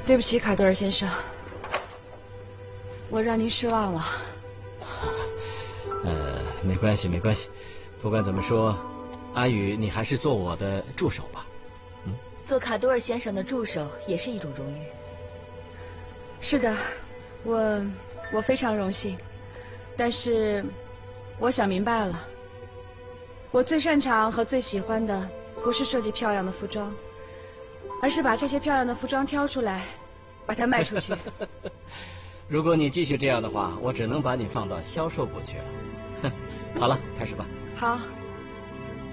对不起，卡多尔先生，我让您失望了。 没关系，没关系。不管怎么说，阿宇，你还是做我的助手吧。 做卡多尔先生的助手也是一种荣誉。 是的，我非常荣幸，但是我想明白了，我最擅长和最喜欢的不是设计漂亮的服装，而是把这些漂亮的服装挑出来，把它卖出去。 如果你继续这样的话，我只能把你放到销售部去了。好了，开始吧。 好。